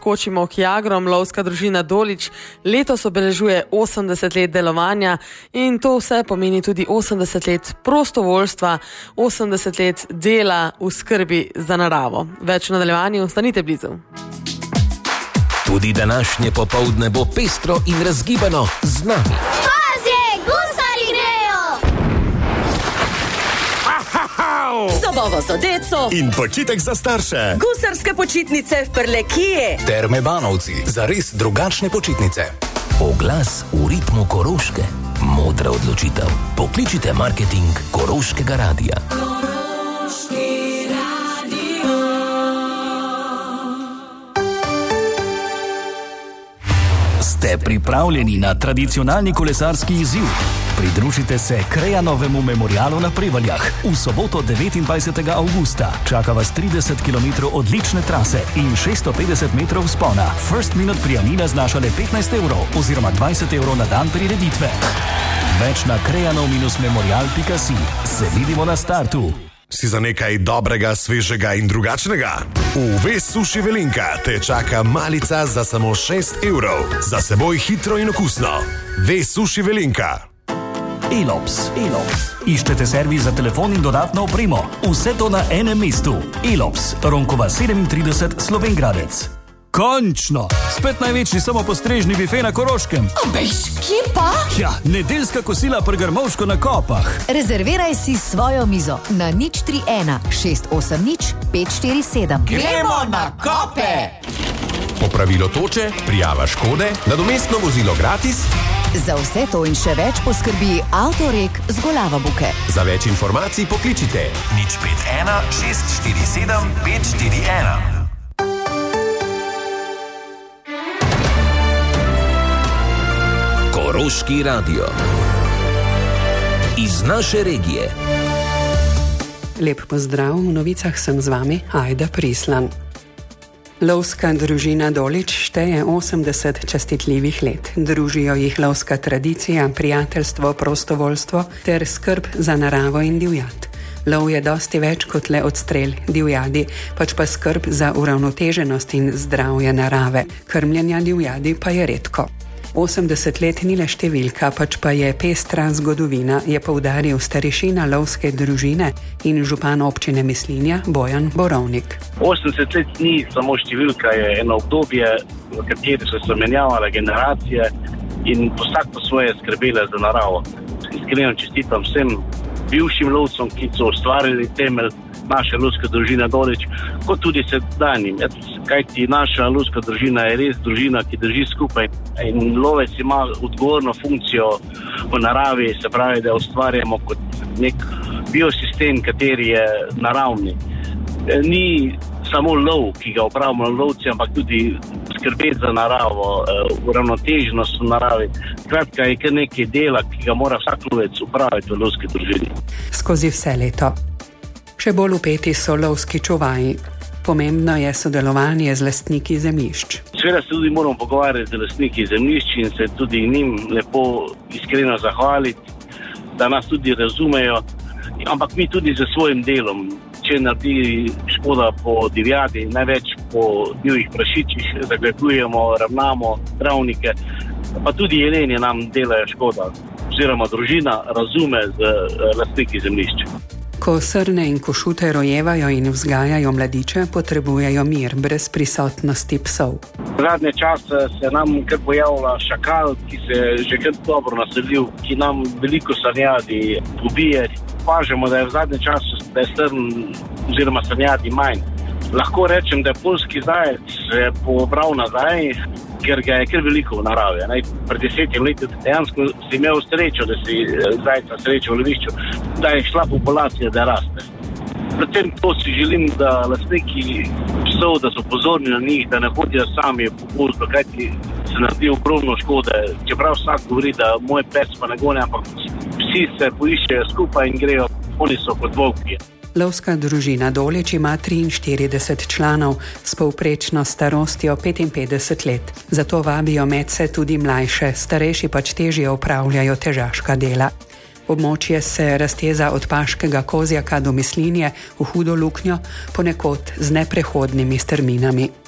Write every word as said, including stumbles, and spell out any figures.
odskočimo k jagrom. Lovska družina Dolič letos obeležuje osemdeset let delovanja in to vse pomeni tudi osemdeset let prostovoljstva, osemdeset let dela v skrbi za naravo. Več v nadaljevanju, stanite blizu. Tudi današnje popoldne bo pestro in razgibano z nami. Sobovo za deco in počitek za starše. Gusarske počitnice v Prlekije. Terme Banovci, za res drugačne počitnice. Oglas v ritmu Koroške. Modra odločitev. Pokličite marketing Koroškega radija. Koroški radio. Ste pripravljeni na tradicionalni kolesarski izziv? Pridružite se Krejanovemu memorialu na Prevaljah. V soboto devetindvajsetega avgusta čaka vas trideset kilometrov odlične trase in šeststo petdeset metrov vzpona. First minute prijavnina znaša le petnajst evrov oziroma dvajset evrov na dan prireditve. Več na krejanov memorial pika si. Se vidimo na startu. Si za nekaj dobrega, svežega in drugačnega? V Ves Suši Velenka te čaka malica za samo šest evrov. Za seboj hitro in okusno. Ves Suši Velenka. Elops, Elops. Iščete servis za telefon in dodatno opremo. Vse to na enem mestu. Elops, Ronkova sedemintrideset, Slovengradec. Končno! Spet največji samopostrežni bife na Koroškem. Obejš, kje pa? Ja, nedeljska kosila pri Grmovško na Kopah. Rezerviraj si svojo mizo na nič tri ena šest osem nič pet štiri sedem. Gremo na Kope! Popravilo toče, prijava škode, nadomestno vozilo gratis. Za vse to in še več poskrbi Avtorek z Golava Buke. Za več informacij pokličite nič pet ena šest štiri sedem pet štiri ena. Koroški radio. Iz naše regije. Lep pozdrav, v novicah sem z vami Ajda Prislan. Lovska družina Dolič šteje osemdeset častitljivih let. Družijo jih lovska tradicija, prijateljstvo, prostovoljstvo ter skrb za naravo in divjad. Lov je dosti več kot le odstrel divjadi, pač pa skrb za uravnoteženost in zdravje narave. Krmljenja divjadi pa je redko. osemdeset let ni le številka, pač pa je pestra zgodovina, je poudaril starešina lovske družine in župan občine Mislinja Bojan Borovnik. osemdeset let ni samo številka, je eno obdobje, v kateri so se menjavale generacije in vsak po svoje skrbele za naravo. Iskreno čestitam vsem bivšim lovcem, ki so ustvarili temelj naše lovske družine Dolič, kot tudi sedanjim. Kajti naša lovska družina je res družina, ki drži skupaj in lovec ima odgovorno funkcijo v naravi, se pravi, da ustvarjamo kot nek biosistem, kateri je naravni. Ni samo lov, ki ga upravimo lovci, ampak tudi skrbeti za naravo, uravnoteženost v naravi. Kratka je kar nekaj dela, ki ga mora vsak lovec upraviti v lovski družini. Skozi vse leto. Še bolj upeti so lovski čuvaji. Pomembno je sodelovanje z lastniki zemljišč. Seveda se tudi moramo pogovarjati z lastniki zemljišč in se tudi njim lepo iskreno zahvaliti, da nas tudi razumejo, ampak mi tudi z svojim delom. Če naredi škoda po divjadi, največ po divjih prašičih, zagledujemo, ravnamo travnike, pa tudi jeleni nam delajo škoda. Oziroma družina razume z lastniki zemljišč. Ko srne in košute rojevajo in vzgajajo mladiče, potrebujejo mir brez prisotnosti psov. Zadnje čase se nam kar pojavlja šakal, ki se je že kar dobro naselil, ki nam veliko sanjadi pobije. Pažemo, da je v zadnje času, da je srn oziroma sanjadi manj. Lahko rečem, da je poljski zajec se pobral nazaj, ker ga je kar veliko v naravi. Ne? Pred desetimi leti dejansko si imel srečo, da si zajca srečo v lovišču, da je šla populacija, da raste. Predvsem to si želim, da lastniki psov, da so pozorni na njih, da ne hodijo sami po gozdu, kajti se naredi ogromno škode. Čeprav vsak govori, da moj pes pa ne gone, ampak psi se poiščejo skupaj in grejo, oni so kot volki. Lovska družina Dolič ima triinštirideset članov s povprečno starostjo petinpetdeset let. Zato vabijo medse tudi mlajše, starejši pač težje opravljajo težaška dela. Območje se razteza od Paškega Kozjaka do Mislinje v hudo luknjo, ponekod z neprehodnimi strminami.